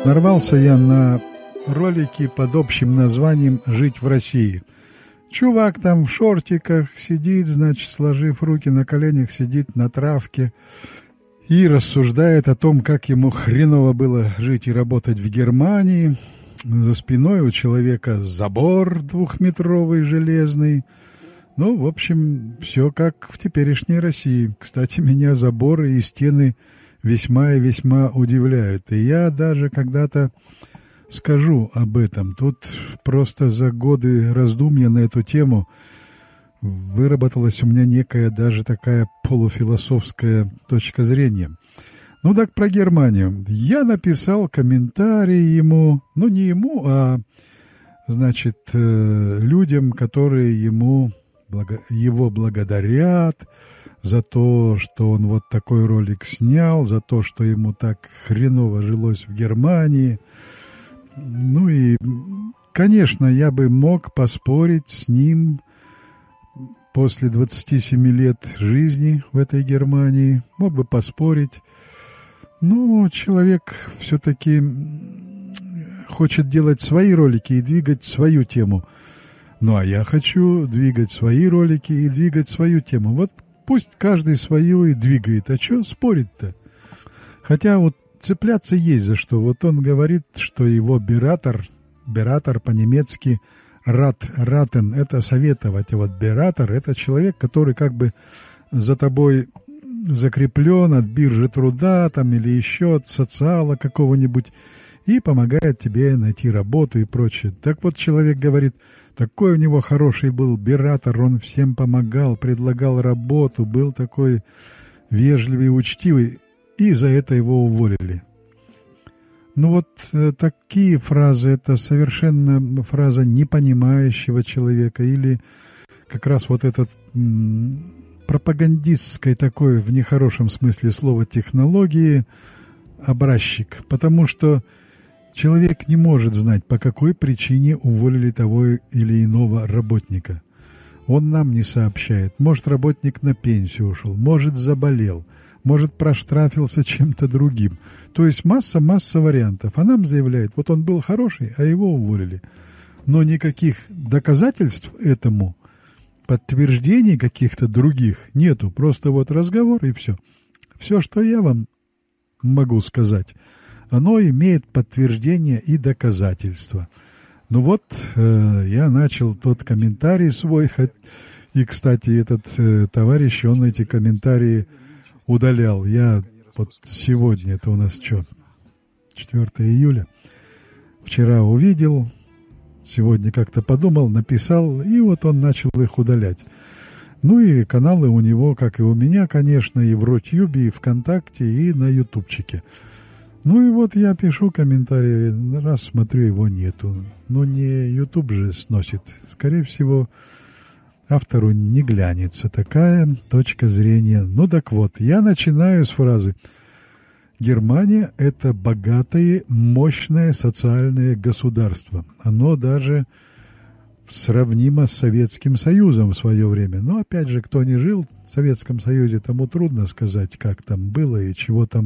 Нарвался я на ролики под общим названием «Жить в России». Чувак там в шортиках сидит, значит, сложив руки на коленях, сидит на травке и рассуждает о том, как ему хреново было жить и работать в Германии. За спиной у человека забор двухметровый железный. Ну, в общем, все как в теперешней России. Кстати, меня заборы и стены весьма и весьма удивляют. И я даже когда-то скажу об этом. Тут просто за годы раздумья на эту тему выработалась у меня некая даже такая полуфилософская точка зрения. Ну так про Германию. Я написал комментарий ему, ну не ему, а, значит, людям, которые его благодарят за то, что он вот такой ролик снял, за то, что ему так хреново жилось в Германии. Ну и, конечно, я бы мог поспорить с ним после 27 лет жизни в этой Германии. Мог бы поспорить. Но человек все-таки хочет делать свои ролики и двигать свою тему. Ну, а я хочу двигать свои ролики и двигать свою тему. Вот пусть каждый свою и двигает. А что спорить-то? Хотя вот цепляться есть за что. Вот он говорит, что его бератор по-немецки ратен, это советовать. А вот бератор — это человек, который как бы за тобой закреплен от биржи труда там, или еще от социала какого-нибудь и помогает тебе найти работу и прочее. Так вот, человек говорит, такой у него хороший был бератор, он всем помогал, предлагал работу, был такой вежливый, учтивый, и за это его уволили. Ну вот такие фразы, это совершенно фраза непонимающего человека или как раз вот этот пропагандистской такой, в нехорошем смысле слова, технологии образчик, потому что человек не может знать, по какой причине уволили того или иного работника. Он нам не сообщает. Может, работник на пенсию ушел, может, заболел, может, проштрафился чем-то другим. То есть масса вариантов. А нам заявляет, вот он был хороший, а его уволили. Но никаких доказательств этому, подтверждений каких-то других нету. Просто вот разговор и все. Все, что я вам могу сказать, оно имеет подтверждение и доказательства. Ну вот, я начал тот комментарий свой. И, кстати, этот товарищ, он эти комментарии удалял. Я вот сегодня, это у нас что, 4 июля, вчера увидел, сегодня как-то подумал, написал, и вот он начал их удалять. Ну и каналы у него, как и у меня, конечно, и в Рутюбе, и ВКонтакте, и на Ютубчике. Ну и вот я пишу комментарии, раз смотрю, его нету. Ну не Ютуб же сносит. Скорее всего, автору не глянется такая точка зрения. Ну так вот, я начинаю с фразы: Германия — это богатое, мощное социальное государство. Оно даже сравнимо с Советским Союзом в свое время. Но опять же, кто не жил в Советском Союзе, тому трудно сказать, как там было и чего там